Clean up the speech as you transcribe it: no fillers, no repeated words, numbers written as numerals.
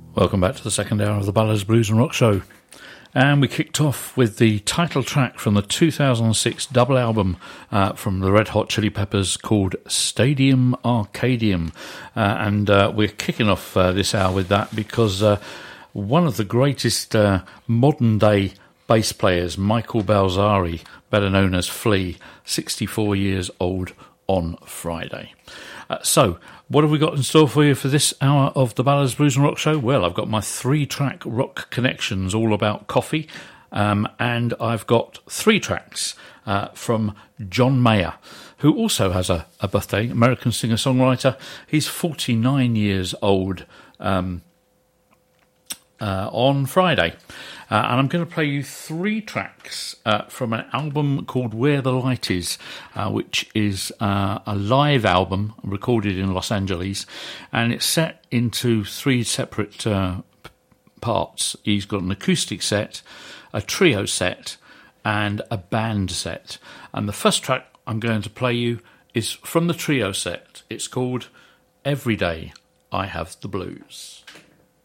Welcome back to the second hour of the Ballads, Blues and Rock Show. And we kicked off with the title track from the 2006 double album from the Red Hot Chili Peppers called Stadium Arcadium. And we're kicking off this hour with that because one of the greatest modern-day bass players, Michael Balzari, better known as Flea, 64 years old on Friday. So, what have we got in store for you for this hour of the Ballads, Blues and Rock Show? Well, I've got my 3-track rock connections all about coffee, and I've got 3 tracks from John Mayer, who also has a birthday, American singer-songwriter. He's 49 years old on Friday. And I'm going to play you 3 tracks from an album called Where the Light Is, which is a live album recorded in Los Angeles, and it's set into 3 separate parts. He's got an acoustic set, a trio set, and a band set. And the first track I'm going to play you is from the trio set. It's called Every Day I Have the Blues.